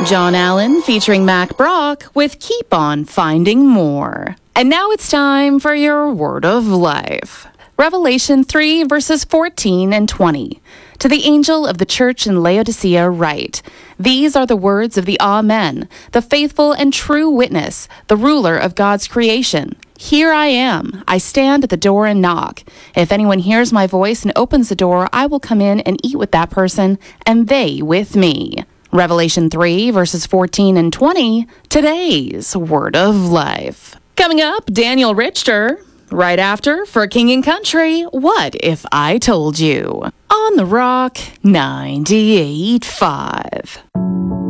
John Allen featuring Mac Brock with Keep On Finding More. And now it's time for your word of life. Revelation 3 verses 14 and 20. To the angel of the church in Laodicea write, These are the words of the Amen, the faithful and true witness, the ruler of God's creation. Here I am. I stand at the door and knock. If anyone hears my voice and opens the door, I will come in and eat with that person, and they with me. Revelation 3 verses 14 and 20, today's word of life. Coming up, Daniel Richter. Right after, for King and Country, What If I Told You? On The Rock 98.5.